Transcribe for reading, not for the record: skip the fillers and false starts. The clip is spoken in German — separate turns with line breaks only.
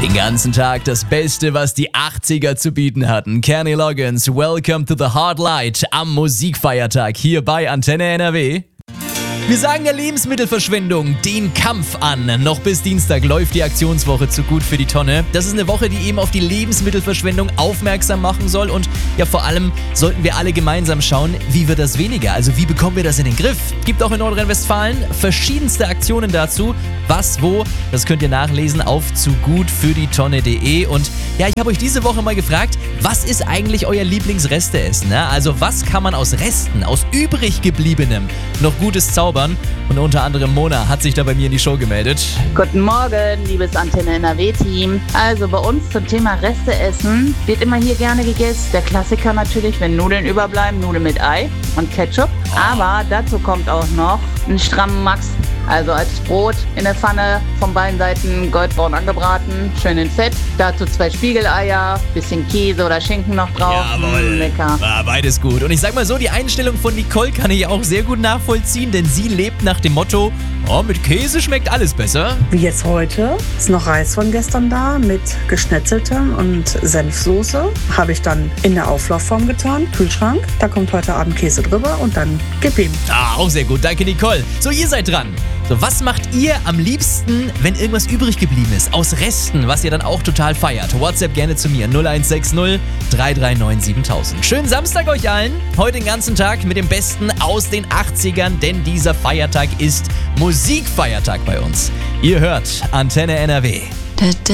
Den ganzen Tag das Beste, was die 80er zu bieten hatten. Kenny Loggins, Welcome to the Hard Light am Musikfeiertag hier bei Antenne NRW. Wir sagen der Lebensmittelverschwendung den Kampf an. Noch bis Dienstag läuft die Aktionswoche zu gut für die Tonne. Das ist eine Woche, die eben auf die Lebensmittelverschwendung aufmerksam machen soll. Und ja, vor allem sollten wir alle gemeinsam schauen, wie wird das weniger? Also wie bekommen wir das in den Griff? Gibt auch in Nordrhein-Westfalen verschiedenste Aktionen dazu. Was, wo, das könnt ihr nachlesen auf zugutfürdietonne.de. Und ja, ich habe euch diese Woche mal gefragt, was ist eigentlich euer Lieblingsresteessen? Ja? Also was kann man aus Resten, aus übrig gebliebenem noch Gutes zaubern? Und unter anderem Mona hat sich da bei mir in die Show gemeldet.
Guten Morgen, liebes Antenne NRW-Team. Also bei uns zum Thema Resteessen wird immer hier gerne gegessen. Der Klassiker natürlich, wenn Nudeln überbleiben, Nudeln mit Ei und Ketchup. Aber dazu kommt auch noch ein strammen Max. Also als Brot in der Pfanne von beiden Seiten goldbraun angebraten, schön in Fett. Dazu 2 Spiegeleier, bisschen Käse oder Schinken noch drauf.
Jawohl.
Lecker.
War beides gut. Und ich sag mal so, die Einstellung von Nicole kann ich auch sehr gut nachvollziehen, denn sie lebt nach dem Motto, oh, mit Käse schmeckt alles besser.
Wie jetzt heute ist noch Reis von gestern da mit geschnetzeltem und Senfsoße. Habe ich dann in der Auflaufform getan, Kühlschrank. Da kommt heute Abend Käse drüber und dann gib ihm.
Auch sehr gut, danke Nicole. So, ihr seid dran. So, was macht ihr am liebsten, wenn irgendwas übrig geblieben ist? Aus Resten, was ihr dann auch total feiert. WhatsApp gerne zu mir, 0160 339 7000. Schönen Samstag euch allen. Heute den ganzen Tag mit dem Besten aus den 80ern, denn dieser Feiertag ist Musikfeiertag bei uns. Ihr hört Antenne NRW.